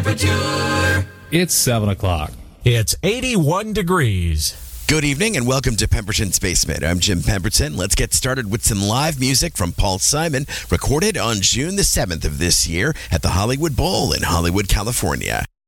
temperature. It's 7 o'clock. It's 81 degrees. Good evening and welcome to Pemberton's Basement. I'm Jim Pemberton. Let's get started with some live music from Paul Simon, recorded on June the 7th of this year at the Hollywood Bowl in Hollywood, California.